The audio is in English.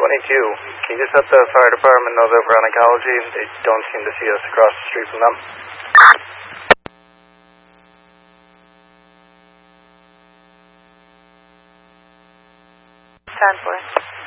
Can you just let the fire department know that we're on ecology? They don't seem to see us across the street from them. 10-4.